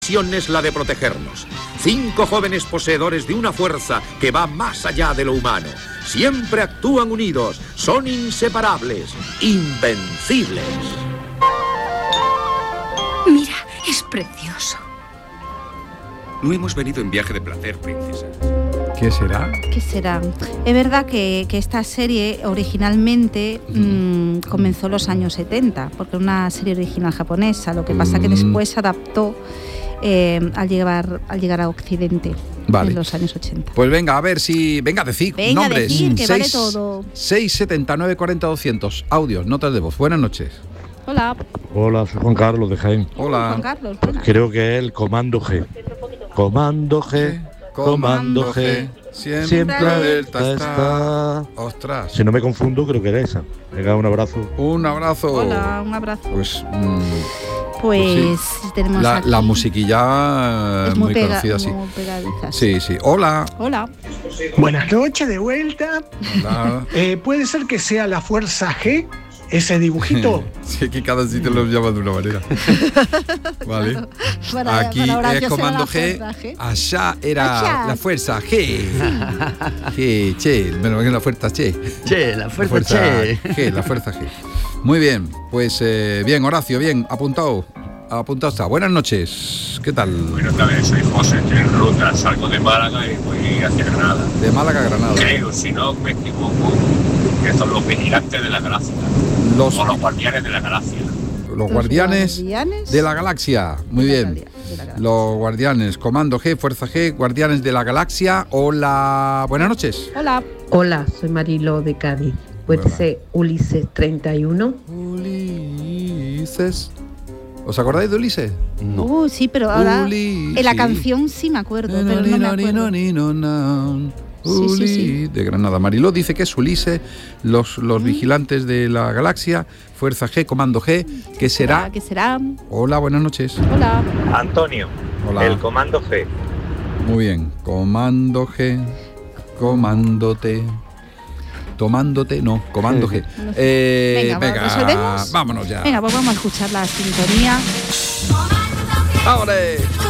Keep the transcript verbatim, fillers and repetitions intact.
misión es la de protegernos. Cinco jóvenes poseedores de una fuerza que va más allá de lo humano. Siempre actúan unidos, son inseparables, invencibles. Mira, es precioso. No hemos venido en viaje de placer, princesa. ¿Qué será? ¿Qué será? Es verdad que, que esta serie originalmente uh-huh. mmm, comenzó en los años setenta, porque era una serie original japonesa. Lo que pasa uh-huh. que después se adaptó eh, al, llegar, al llegar a Occidente. Vale. En los años ochenta. Pues venga, a ver si... Venga, decid venga, nombres. Decir, que seis, vale todo. seis setenta y nueve cuarenta doscientos. Audios, notas de voz. Buenas noches. Hola. Hola, soy Juan Carlos de Jaén. Hola. Juan Carlos. Pues creo que es el Comando G. Comando G. Comando G. Siempre, Siempre alerta está. está. Ostras. Si no me confundo, creo que era esa. Venga, un abrazo. Un abrazo. Hola, un abrazo. Pues... Mmm, Pues sí. tenemos la, aquí. la musiquilla es muy, muy pega, conocida, sí. Muy pegadiza, sí, sí. Hola. Hola. Buenas noches, de vuelta. Hola. Eh, ¿Puede ser que sea la fuerza G, ese dibujito? Sí, que cada sitio los llama de una manera. Vale. Para, aquí para es comando G. G. Allá era allá. La fuerza G. G, che, menos que la fuerza che. Che, la fuerza, la fuerza che. G, la fuerza G. Muy bien, pues eh, bien, Horacio, bien, apuntado. Apuntado está. Buenas noches, ¿qué tal? Buenas tardes, soy José, estoy en ruta, salgo de Málaga y voy hacia Granada. De Málaga a Granada. Creo, si no me equivoco, que son los vigilantes de la galaxia. Los... O los guardianes de la galaxia. Los, los guardianes, guardianes de la galaxia. Muy de bien. La los guardianes, Comando G, Fuerza G, Guardianes de la Galaxia. Hola, buenas noches. Hola. Hola, soy Marilo de Cádiz. Puede ser Ulises treinta y uno. Ulises. ¿Os acordáis de Ulises? No. Uh, sí, pero ahora Ulises. En la canción sí me acuerdo, no, pero no, no me acuerdo. No, no, no. Sí, sí, sí. De Granada. Mariló dice que es Ulises, los, los ¿Mm? vigilantes de la galaxia, Fuerza G, Comando G, ¿qué será? ¿Qué será? Hola, buenas noches. Hola. Antonio, Hola. El Comando G. Muy bien, Comando G, Comándote. Tomándote, no, Comando G. No sé. eh, venga, venga ¿resolvemos? Vámonos ya. Venga, pues vamos a escuchar la sintonía. ¡Vámonos!